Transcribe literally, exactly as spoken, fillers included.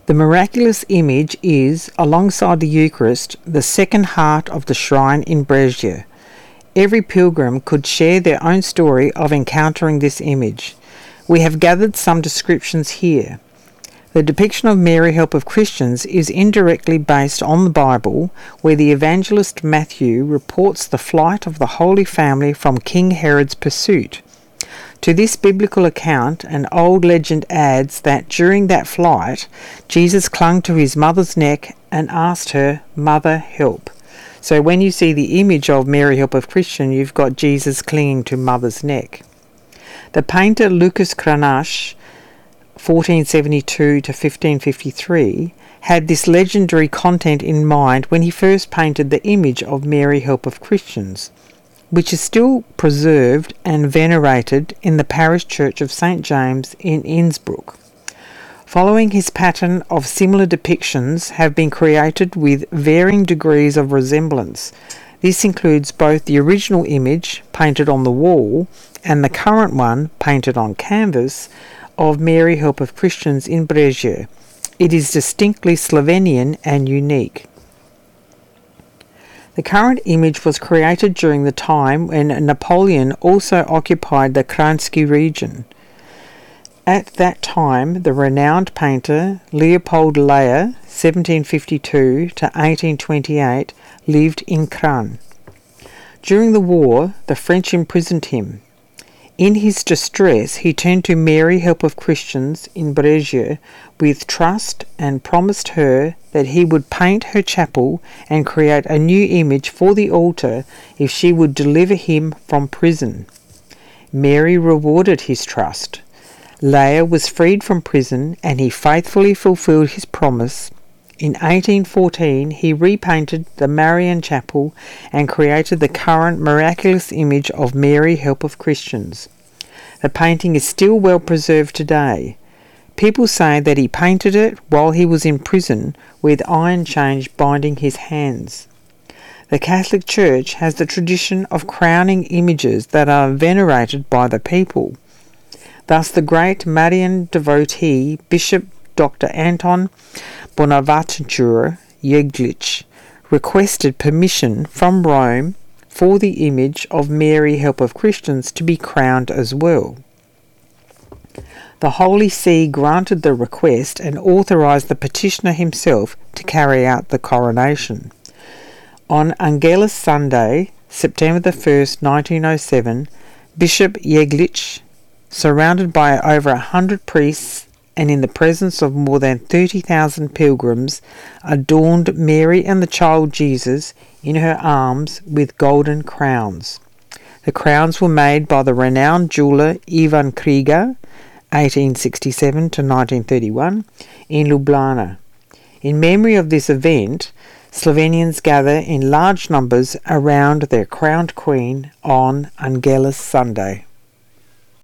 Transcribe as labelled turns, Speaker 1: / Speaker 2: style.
Speaker 1: The miraculous image is, alongside the Eucharist, the second heart of the shrine in Brescia. Every pilgrim could share their own story of encountering this image. We have gathered some descriptions here. The depiction of Mary, Help of Christians, is indirectly based on the Bible, where the evangelist Matthew reports the flight of the Holy Family from King Herod's pursuit. To this biblical account, an old legend adds that during that flight, Jesus clung to his mother's neck and asked her, "Mother, help." So when you see the image of Mary, Help of Christian, you've got Jesus clinging to mother's neck. The painter Lucas Cranach, fourteen seventy-two to fifteen fifty-three, had this legendary content in mind when he first painted the image of Mary, Help of Christians, which is still preserved and venerated in the parish church of Saint James in Innsbruck. Following his pattern of similar depictions have been created with varying degrees of resemblance. This includes both the original image painted on the wall and the current one painted on canvas of Mary, Help of Christians in Brescia. It is distinctly Slovenian and unique. The current image was created during the time when Napoleon also occupied the Kransky region. At that time, the renowned painter Leopold Leyer, seventeen fifty-two to eighteen twenty-eight, lived in Kran. During the war, the French imprisoned him. In his distress, he turned to Mary, Help of Christians in Brescia with trust and promised her that he would paint her chapel and create a new image for the altar if she would deliver him from prison. Mary rewarded his trust. Leyer was freed from prison and he faithfully fulfilled his promise. In eighteen fourteen, he repainted the Marian Chapel and created the current miraculous image of Mary, Help of Christians. The painting is still well preserved today. People say that he painted it while he was in prison with iron chains binding his hands. The Catholic Church has the tradition of crowning images that are venerated by the people. Thus, the great Marian devotee, Bishop Doctor Anton Bonaventura Jeglic, requested permission from Rome for the image of Mary, Help of Christians, to be crowned as well. The Holy See granted the request and authorized the petitioner himself to carry out the coronation. On Angelus Sunday, September the first, nineteen oh seven, Bishop Jeglic, surrounded by over a hundred priests and in the presence of more than thirty thousand pilgrims, adorned Mary and the child Jesus in her arms with golden crowns. The crowns were made by the renowned jeweller Ivan Krieger, eighteen sixty-seven to nineteen thirty-one, in Ljubljana. In memory of this event, Slovenians gather in large numbers around their crowned queen on Angelus Sunday.